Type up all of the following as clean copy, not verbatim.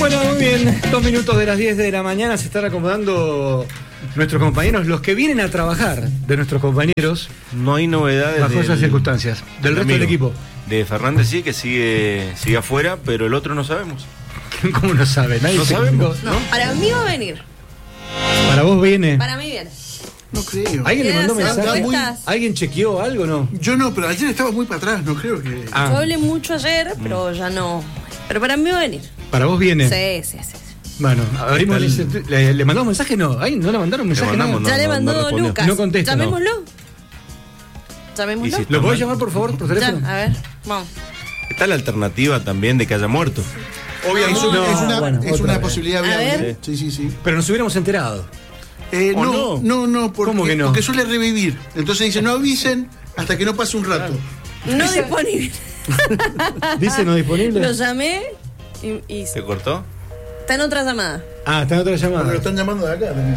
Bueno, muy bien, 2 minutos de las 10 de la mañana se están acomodando nuestros compañeros, los que vienen a trabajar de nuestros compañeros. No hay novedades bajo esas circunstancias. Del resto del equipo. De Fernández sí, que sigue afuera, pero el otro no sabemos. ¿Cómo no sabe? Nadie no se sabemos. ¿no? Para mí va a venir. ¿Para vos viene? Para mí viene. No creo. ¿Alguien le mandó mensaje? Muy... ¿Alguien chequeó algo o no? Yo no, pero ayer estaba muy para atrás, no creo que... Yo hablé mucho ayer, pero ya no. Pero para mí va a venir. ¿Para vos viene? Sí. Bueno, abrimos. ¿Le mandamos mensaje? No, ahí no le mandaron mensaje. Ya le mandó Lucas. No contesta. Llamémoslo. Llamémoslo. ¿Lo podés llamar por favor por teléfono? Ya, a ver, vamos. Está la alternativa también de que haya muerto. Obviamente es una posibilidad viable. A ver. Sí. Pero nos hubiéramos enterado. No, ¿Cómo que no? Porque suele revivir. Entonces dice, no avisen hasta que no pase un rato. No disponible. ¿Dice no disponible? Lo llamé y ¿Se cortó? está en otra llamada. Está en otra llamada. Pero lo están llamando de acá también.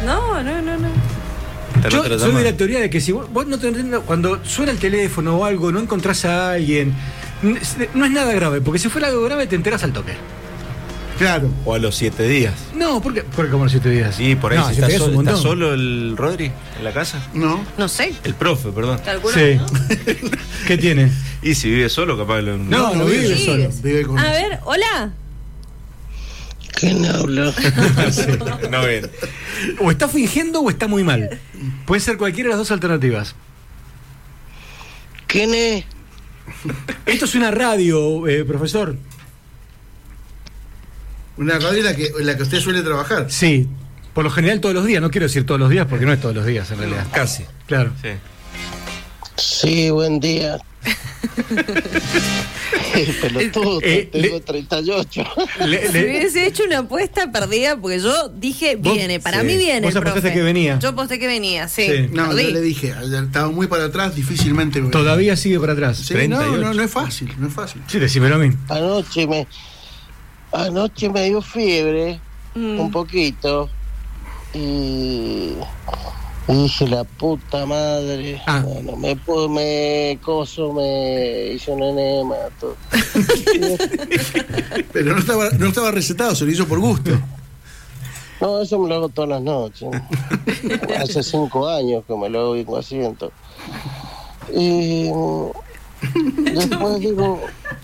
No. Yo soy de la teoría de que si vos no te entiendes, cuando suena el teléfono o algo, no encontrás a alguien, no es nada grave, porque si fuera algo grave te enterás al toque. Claro. O a los 7 días. No, porque como los 7 días. Sí, por ahí no, si está solo el Rodri en la casa. No sé. El profe, perdón. Calculo. Sí. ¿Qué tiene? Y si vive solo, capaz lo... No vive solo. Vive con A ver, hola. ¿Quién habla? No ven. O está fingiendo o está muy mal. Puede ser cualquiera de las dos alternativas. ¿Quién es? Esto es una radio, profesor. una radio en la que usted suele trabajar. Sí, por lo general todos los días. No quiero decir todos los días porque no es todos los días en realidad. Casi. Claro. Sí. Sí, buen día. Pelotudo, tengo 38. Si hubiese hecho una apuesta perdida, porque yo dije viene, para mí viene. Vos apostaste que venía. Yo aposté que venía, sí. No, yo le dije, estaba muy para atrás, difícilmente. Todavía sigue para atrás. Sí, no es fácil, no es fácil. Sí, decímelo a mí. Anoche me dio fiebre, un poquito, y dije, la puta madre. Bueno, me hizo un enema, todo. Pero no estaba recetado, se lo hizo por gusto. No, eso me lo hago todas las noches. Hace 5 años que me lo vengo haciendo. Y después digo...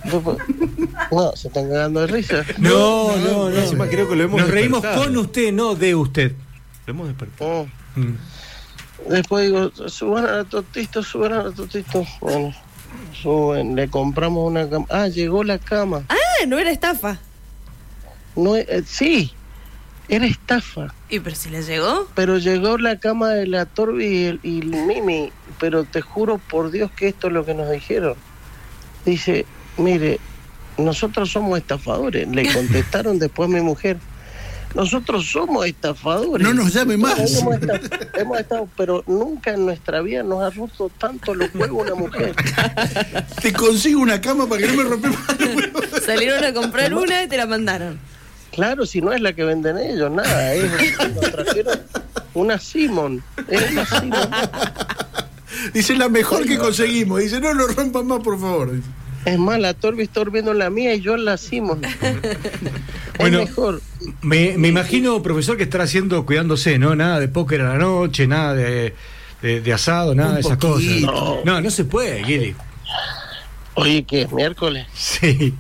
No, se están cagando de risa. No. Encima creo que lo hemos Nos reímos despertado. con usted, no de usted. Lo hemos despertado. Después digo, suban a la totito. Bueno, suben, le compramos una cama. Llegó la cama. No era estafa. No, sí, era estafa. ¿Y pero si le llegó? Pero llegó la cama de la Torbi y el Mimi. Pero te juro por Dios que esto es lo que nos dijeron. Dice, mire, nosotros somos estafadores. Le contestaron después a mi mujer. Nosotros somos estafadores. No nos llame más. Hemos estado, pero nunca en nuestra vida nos ha roto tanto los huevos una mujer. Te consigo una cama para que no me rompa más los huevos. Salieron a comprar una y te la mandaron. Claro, si no es la que venden ellos, nada. Nos trajeron una Simon. Es una Simon. Dice, la mejor que conseguimos. Dice, no lo rompan más, por favor. Es más, la Torbi está durmiendo en la mía y yo en la Simon. Bueno, es mejor. Me imagino, profesor, que estará haciendo, cuidándose, ¿no? Nada de póker a la noche, nada de asado, nada de esas cosas. No se puede, Guili. Oye, ¿qué es? ¿Miércoles? Sí,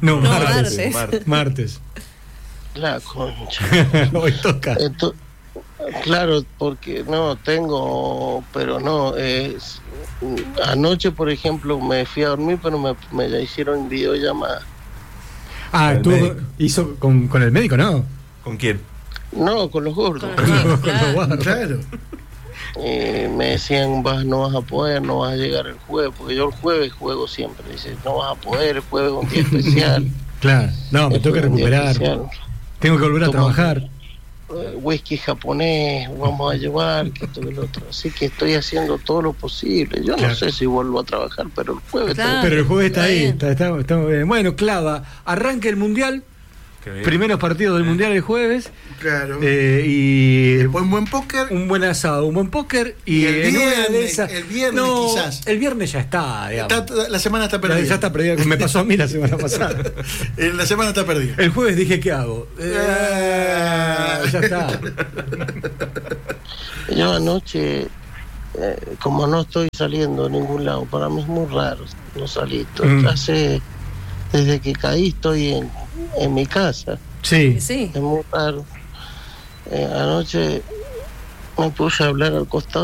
martes. La concha. Hoy toca. Claro, porque no tengo, pero no, anoche, por ejemplo, me fui a dormir, pero me la hicieron videollamada. ¿Tú hizo con el médico, no? ¿Con quién? No, con los gordos. Claro. Me decían, no vas a poder, no vas a llegar el jueves, porque yo el jueves juego siempre. Dice, no vas a poder, el jueves es un día especial. Claro, no, me tengo que recuperar. Tengo que volver a trabajar. Whisky japonés, vamos a llevar, que esto y lo otro. Así que estoy haciendo todo lo posible. Yo no sé si vuelvo a trabajar, pero el jueves... Pero el jueves está ahí, está bien. Bueno, Clava, arranca el Mundial Primeros partidos del Mundial el jueves. Claro. Y Después un buen póker. un buen asado, un buen póker. Y el en una de viernes, esas. el viernes No, quizás. el viernes ya está, digamos. La semana está perdida. Ya está perdida. Me pasó a mí la semana pasada. La semana está perdida. El jueves dije, ¿qué hago? Ya está. Yo anoche, como no estoy saliendo a ningún lado, para mí es muy raro no salir. Desde que caí estoy en mi casa. Sí. Sí. Es muy raro. Anoche me puse a hablar al costado